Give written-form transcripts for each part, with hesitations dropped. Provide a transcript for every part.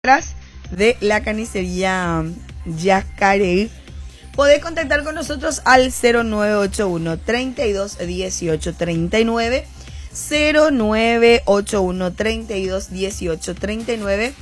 de la carnicería Yacaré. Podés contactar con nosotros al 0981 32 18 39, 0981 32 18 39.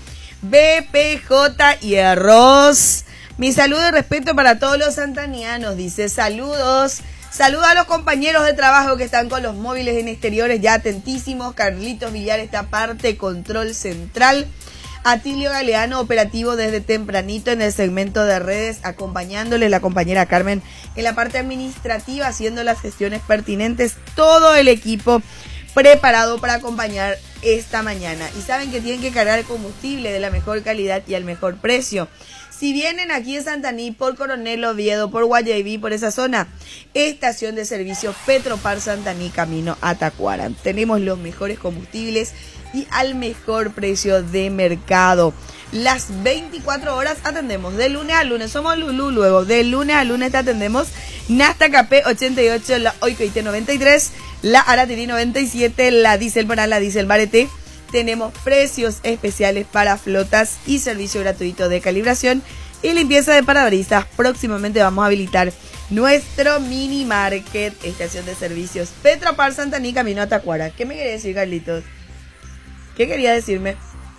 BPJ y Arroz. Mi saludo y respeto para todos los santanianos. Dice saludos. Saludos a los compañeros de trabajo que están con los móviles en exteriores ya atentísimos. Carlitos Villar está parte control central. Atilio Galeano, operativo desde tempranito en el segmento de redes, acompañándole la compañera Carmen en la parte administrativa, haciendo las gestiones pertinentes. Todo el equipo preparado para acompañar esta mañana. Y saben que tienen que cargar el combustible de la mejor calidad y al mejor precio. Si vienen aquí en Santaní por Coronel Oviedo, por Guayaví, por esa zona, estación de servicio Petropar Santaní, camino a Tacuara. Tenemos los mejores combustibles y al mejor precio de mercado. Las 24 horas atendemos, de lunes a lunes, somos Lulú, luego de lunes a lunes te atendemos. Nasta KP 88, la Oikoite 93, la Aratiri 97, la Diesel Bonal, la Diesel Barete. Tenemos precios especiales para flotas y servicio gratuito de calibración y limpieza de parabrisas. Próximamente vamos a habilitar nuestro mini market, estación de servicios Petropar Santaní, camino a Tacuara. ¿Qué me quería decir, Carlitos? ¿Qué quería decirme?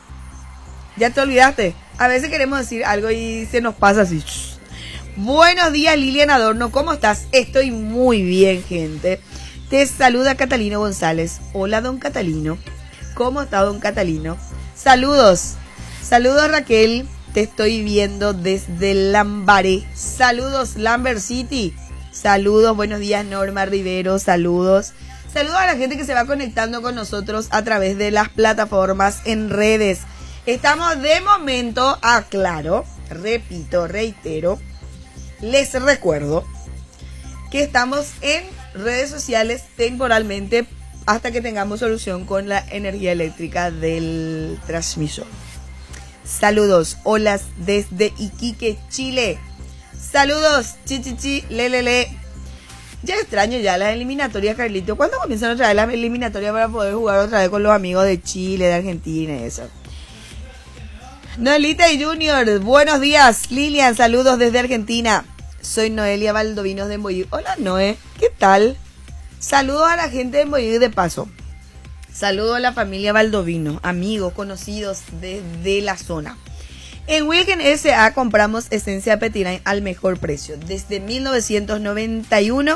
¿Ya te olvidaste? A veces queremos decir algo y se nos pasa así. Buenos días, Lilian Adorno, ¿cómo estás? Estoy muy bien, gente. Te saluda Catalino González. Hola, don Catalino. ¿Cómo está, don Catalino? Saludos. Saludos, Raquel. Te estoy viendo desde Lambaré. Saludos, Lambert City. Saludos, buenos días, Norma Rivero. Saludos. Saludos a la gente que se va conectando con nosotros a través de las plataformas en redes. Estamos de momento, aclaro, repito, reitero, les recuerdo que estamos en redes sociales temporalmente hasta que tengamos solución con la energía eléctrica del transmisor. Saludos, holas desde Iquique, Chile. Saludos, chichichi, lelele. Ya extraño ya las eliminatorias, Carlito. ¿Cuándo comienzan otra vez las eliminatorias para poder jugar otra vez con los amigos de Chile, de Argentina y eso? Noelita y Junior, buenos días. Lilian, saludos desde Argentina. Soy Noelia Valdovinos de Emboyí. Hola, Noé, ¿qué tal? Saludos a la gente de Emboyí de paso. Saludos a la familia Valdovino, amigos, conocidos desde la zona. En Wilken S.A. compramos esencia Petirain al mejor precio. Desde 1991,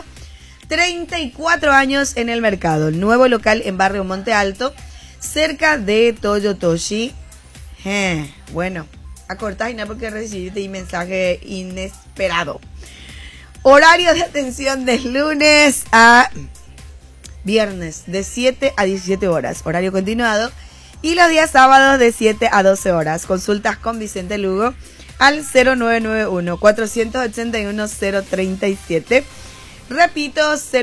34 años en el mercado. Nuevo local en Barrio Monte Alto, cerca de Toyotoshi. Bueno, acortáis nada porque recibiste un mensaje inesperado. Horario de atención de lunes a viernes, de 7 a 17 horas. Horario continuado. Y los días sábados de 7 a 12 horas. Consultas con Vicente Lugo al 0991-481-037. Repito,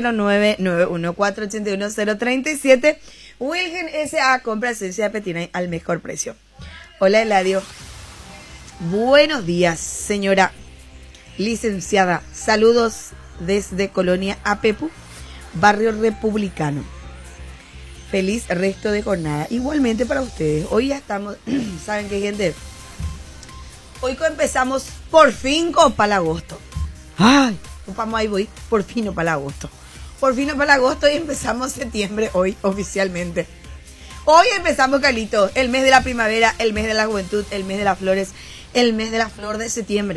0991-481-037. Wilgen S.A. compra esencia de Petirain al mejor precio. Hola, Eladio. Buenos días, señora licenciada. Saludos desde Colonia Apepu, Barrio Republicano. Feliz resto de jornada. Igualmente para ustedes. Hoy ya estamos, ¿saben qué, gente? Hoy empezamos por fin con para agosto. Ay, vamos, ahí voy. Por fin para agosto. Por fin para agosto y empezamos septiembre hoy oficialmente. Hoy empezamos, Carlito, el mes de la primavera, el mes de la juventud, el mes de las flores, el mes de la flor de septiembre.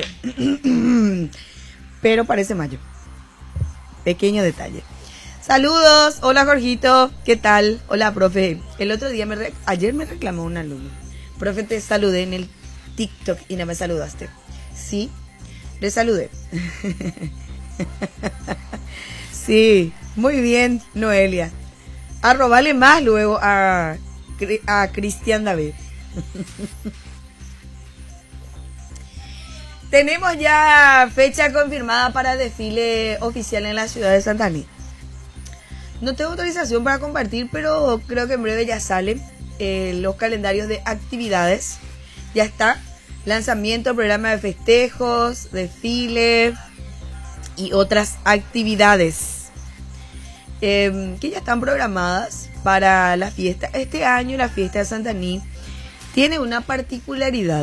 Pero parece mayo. Pequeño detalle. Saludos, hola Jorgito, ¿qué tal? Hola, profe. El otro día, ayer me reclamó un alumno. Profe, te saludé en el TikTok y no me saludaste. Sí, le saludé. Sí, muy bien, Noelia. Arrobale más luego a Cristian David. Tenemos ya fecha confirmada para desfile oficial en la ciudad de Santaní. No tengo autorización para compartir, pero creo que en breve ya salen los calendarios de actividades. Ya está. Lanzamiento, programa de festejos, desfile y otras actividades que ya están programadas para la fiesta. Este año la fiesta de Santaní tiene una particularidad.